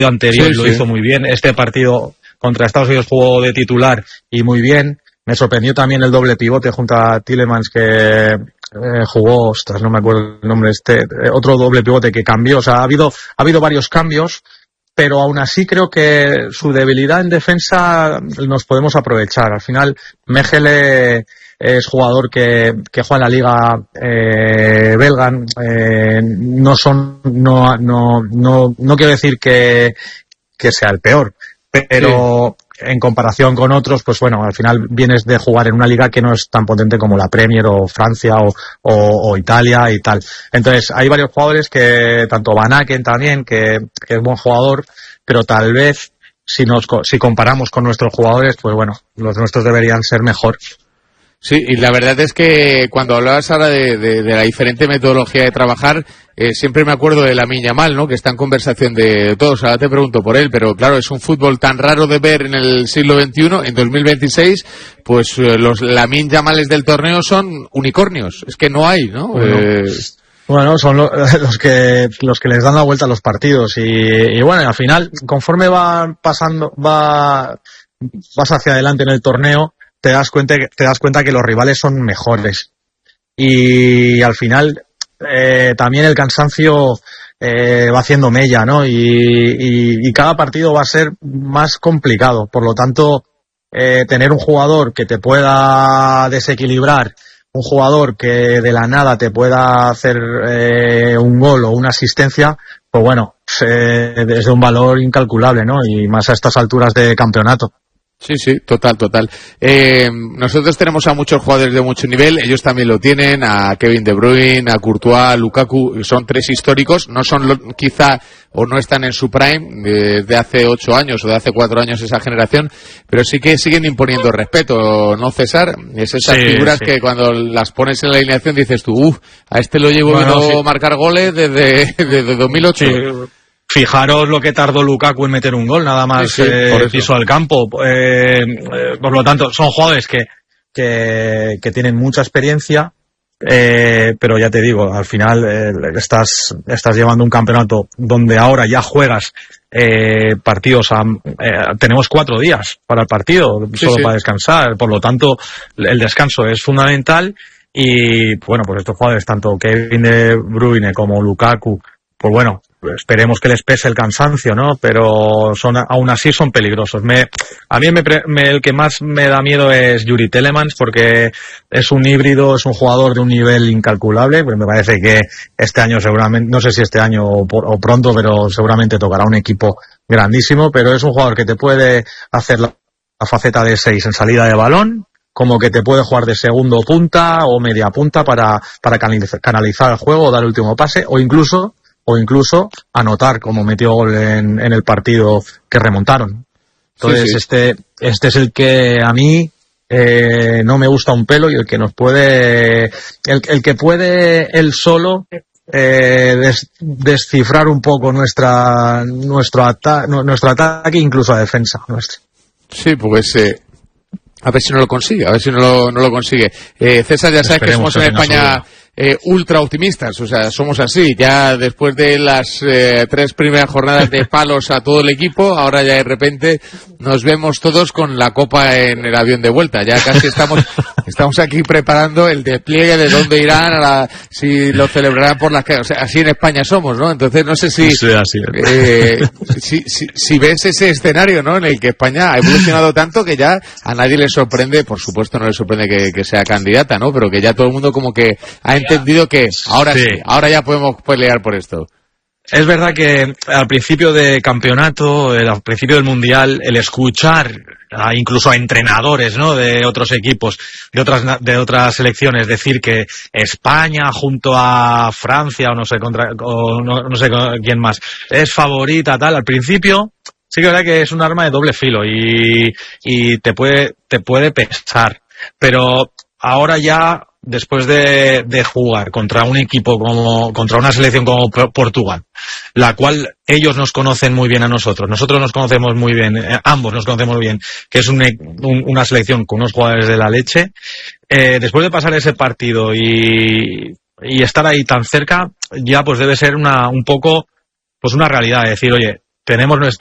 anterior lo hizo muy bien. Este partido contra Estados Unidos jugó de titular y muy bien. Me sorprendió también el doble pivote junto a Tielemans que jugó, no me acuerdo el nombre, otro doble pivote que cambió. O sea, ha habido varios cambios, pero aún así creo que su debilidad en defensa nos podemos aprovechar. Al final, Mechelen es jugador que juega en la liga belga. No quiero decir que sea el peor, pero en comparación con otros, pues bueno, al final vienes de jugar en una liga que no es tan potente como la Premier o Francia o Italia y tal. Entonces, hay varios jugadores que, tanto Van Aken también, que es buen jugador, pero tal vez si comparamos con nuestros jugadores, pues bueno, los nuestros deberían ser mejor. Sí, y la verdad es que cuando hablabas ahora de la diferente metodología de trabajar, siempre me acuerdo de Lamine Yamal, ¿no? Que está en conversación de todos. Ahora te pregunto por él, pero claro, es un fútbol tan raro de ver en el siglo XXI, en 2026, pues los Lamine Yamales del torneo son unicornios. Es que no hay, ¿no? Bueno, son los que les dan la vuelta a los partidos y bueno, al final, conforme vas hacia adelante en el torneo, te das cuenta que los rivales son mejores y al final también el cansancio va haciendo mella, ¿no? Y cada partido va a ser más complicado. Por lo tanto, tener un jugador que te pueda desequilibrar, un jugador que de la nada te pueda hacer un gol o una asistencia, pues bueno, es de un valor incalculable, ¿no? Y más a estas alturas de campeonato. Sí, total. Nosotros tenemos a muchos jugadores de mucho nivel, ellos también lo tienen, a Kevin De Bruyne, a Courtois, a Lukaku, son tres históricos, no son quizá o no están en su prime de hace 8 años o de hace 4 años esa generación, pero sí que siguen imponiendo respeto, ¿no, César? Es esas figuras que cuando las pones en la alineación dices tú, a este lo llevo viendo marcar goles desde 2008. Sí. Fijaros lo que tardó Lukaku en meter un gol, nada más piso al campo. Por lo tanto, son jugadores que tienen mucha experiencia, pero ya te digo, al final estás llevando un campeonato donde ahora ya juegas partidos. Tenemos 4 días para el partido, solo para descansar. Por lo tanto, el descanso es fundamental y, bueno, pues estos jugadores, tanto Kevin De Bruyne como Lukaku, pues bueno, esperemos que les pese el cansancio, ¿no? Pero aún así son peligrosos. A mí el que más me da miedo es Youri Tielemans, porque es un híbrido, es un jugador de un nivel incalculable. Pues me parece que este año seguramente, no sé si este año o pronto, pero seguramente tocará un equipo grandísimo, pero es un jugador que te puede hacer la faceta de 6 en salida de balón, como que te puede jugar de segundo punta o media punta para canalizar el juego o dar el último pase, o incluso anotar, como metió gol en el partido que remontaron. Entonces, este es el que a mí no me gusta un pelo, y el que nos puede, el que puede él solo descifrar un poco nuestro ataque, incluso a defensa nuestra. Sí, pues a ver si no lo consigue, César, ya sabes que somos en España ultra optimistas, o sea, somos así. Ya después de las 3 primeras jornadas de palos a todo el equipo, ahora ya de repente nos vemos todos con la copa en el avión de vuelta. Ya casi estamos aquí preparando el despliegue de dónde irán, si lo celebrarán por las calles. O sea, así en España somos, ¿no? Entonces no sé si si ves ese escenario, ¿no? En el que España ha evolucionado tanto que ya a nadie le sorprende, por supuesto no le sorprende que sea candidata, ¿no? Pero que ya todo el mundo como que ha entendido que ahora ya podemos pelear por esto. Es verdad que al principio de campeonato, al principio del mundial, el escuchar incluso a entrenadores, ¿no?, de otros equipos, de otras selecciones, decir que España junto a Francia o no sé quién más es favorita, tal, al principio sí que es verdad que es un arma de doble filo y te puede pesar, pero ahora ya, después de jugar contra un equipo contra una selección como Portugal, la cual ellos nos conocen muy bien a nosotros nos conocemos muy bien, ambos nos conocemos muy bien, que es una selección con unos jugadores de la leche, después de pasar ese partido y estar ahí tan cerca, ya pues debe ser un poco pues una realidad, de decir, oye, tenemos